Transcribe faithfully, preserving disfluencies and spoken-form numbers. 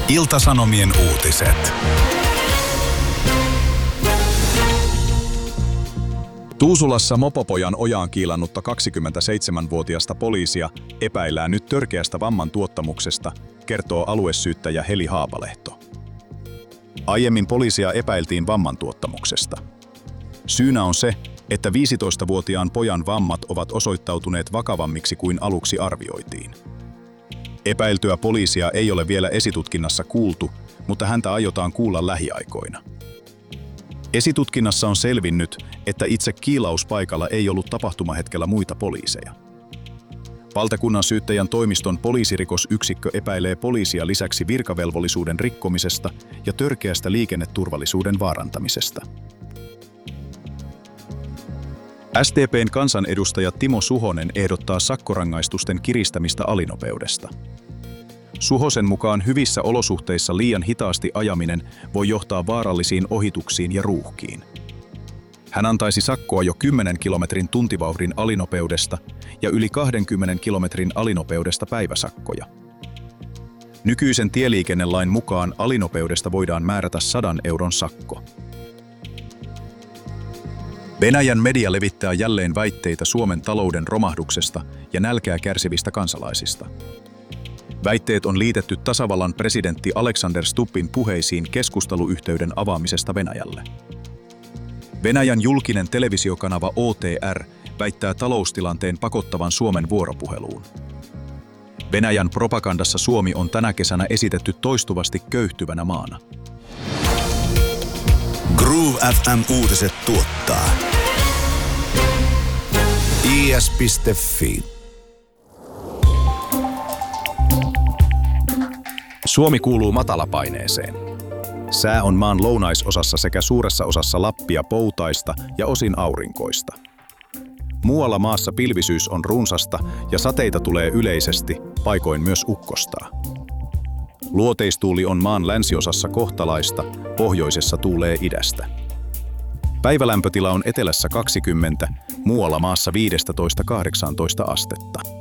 Ilta-Sanomien uutiset. Tuusulassa mopopojan ojaan kiilannutta kaksikymmentäseitsemänvuotiasta poliisia epäillään nyt törkeästä vamman tuottamuksesta, kertoo aluesyyttäjä Heli Haapalehto. Aiemmin poliisia epäiltiin vamman tuottamuksesta. Syynä on se, että viisitoistavuotiaan pojan vammat ovat osoittautuneet vakavammiksi kuin aluksi arvioitiin. Epäiltyä poliisia ei ole vielä esitutkinnassa kuultu, mutta häntä aiotaan kuulla lähiaikoina. Esitutkinnassa on selvinnyt, että itse kiilauspaikalla ei ollut tapahtumahetkellä muita poliiseja. Valtakunnan syyttäjän toimiston poliisirikosyksikkö epäilee poliisia lisäksi virkavelvollisuuden rikkomisesta ja törkeästä liikenneturvallisuuden vaarantamisesta. S D P:n kansanedustaja Timo Suhonen ehdottaa sakkorangaistusten kiristämistä alinopeudesta. Suhosen mukaan hyvissä olosuhteissa liian hitaasti ajaminen voi johtaa vaarallisiin ohituksiin ja ruuhkiin. Hän antaisi sakkoa jo kymmenen kilometrin tuntivauhdin alinopeudesta ja yli kaksikymmentä kilometrin alinopeudesta päiväsakkoja. Nykyisen tieliikennelain mukaan alinopeudesta voidaan määrätä sadan euron sakko. Venäjän media levittää jälleen väitteitä Suomen talouden romahduksesta ja nälkää kärsivistä kansalaisista. Väitteet on liitetty tasavallan presidentti Alexander Stubbin puheisiin keskusteluyhteyden avaamisesta Venäjälle. Venäjän julkinen televisiokanava O T R väittää taloustilanteen pakottavan Suomen vuoropuheluun. Venäjän propagandassa Suomi on tänä kesänä esitetty toistuvasti köyhtyvänä maana. Groove F M-uutiset tuottaa I S piste Fi. Suomi kuuluu matalapaineeseen. Sää on maan lounaisosassa sekä suuressa osassa Lappia poutaista ja osin aurinkoista. Muualla maassa pilvisyys on runsasta ja sateita tulee yleisesti, paikoin myös ukkostaa. Luoteistuuli on maan länsiosassa kohtalaista, pohjoisessa tuulee idästä. Päivälämpötila on etelässä kaksikymmentä, muualla maassa viisitoista kahdeksantoista astetta.